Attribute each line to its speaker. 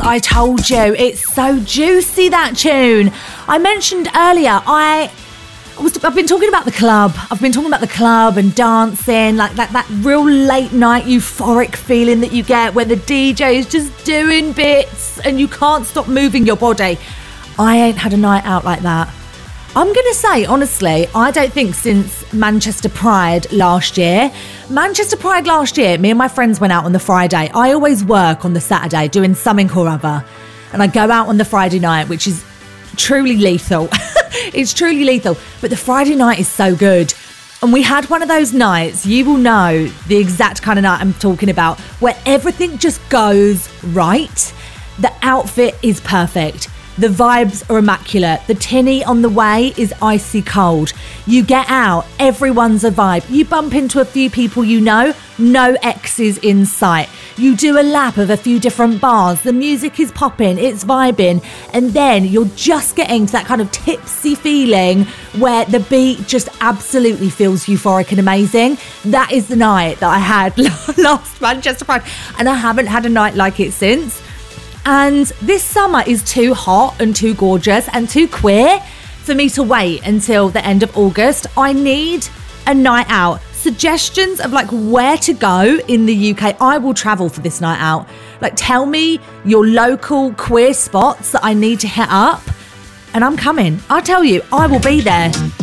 Speaker 1: I told you. It's so juicy, that tune. I mentioned earlier, I've been talking about the club. I've been talking about the club and dancing, like that real late night euphoric feeling that you get when the DJ is just doing bits and you can't stop moving your body. I ain't had a night out like that. I'm going to say, honestly, I don't think since Manchester Pride last year, me and my friends went out on the Friday. I always work on the Saturday doing something or other. And I go out on the Friday night, which is truly lethal. It's truly lethal. But the Friday night is so good. And we had one of those nights, you will know the exact kind of night I'm talking about, where everything just goes right. The outfit is perfect. The vibes are immaculate. The tinny on the way is icy cold. You get out, everyone's a vibe. You bump into a few people you know, no exes in sight. You do a lap of a few different bars. The music is popping, it's vibing. And then you're just getting to that kind of tipsy feeling where the beat just absolutely feels euphoric and amazing. That is the night that I had last Manchester Pride. And I haven't had a night like it since. And this summer is too hot and too gorgeous and too queer for me to wait until the end of August. I need a night out. Suggestions of like where to go in the UK. I will travel for this night out. Like, tell me your local queer spots that I need to hit up and I'm coming. I'll tell you, I will be there.